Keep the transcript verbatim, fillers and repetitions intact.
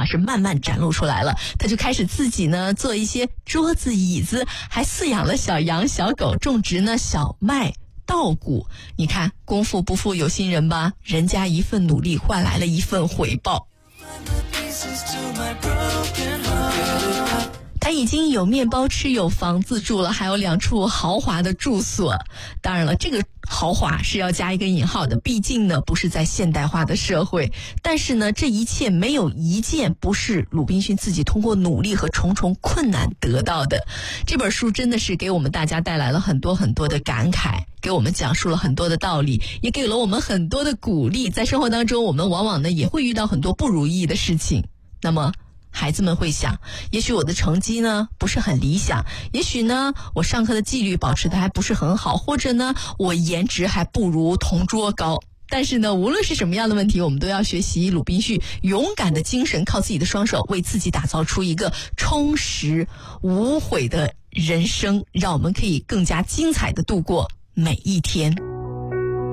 啊是慢慢展露出来了。他就开始自己呢做一些桌子椅子，还饲养了小羊小狗，种植呢小麦稻谷。你看功夫不负有心人吧，人家一份努力换来了一份回报。他已经有面包吃，有房子住了，还有两处豪华的住所。当然了，这个豪华是要加一个引号的，毕竟呢不是在现代化的社会。但是呢，这一切没有一件不是鲁滨逊自己通过努力和重重困难得到的。这本书真的是给我们大家带来了很多很多的感慨，给我们讲述了很多的道理，也给了我们很多的鼓励。在生活当中，我们往往呢也会遇到很多不如意的事情。那么孩子们会想，也许我的成绩呢不是很理想，也许呢我上课的纪律保持的还不是很好，或者呢我颜值还不如同桌高。但是呢，无论是什么样的问题，我们都要学习鲁滨逊勇敢的精神，靠自己的双手为自己打造出一个充实无悔的人生，让我们可以更加精彩的度过每一天。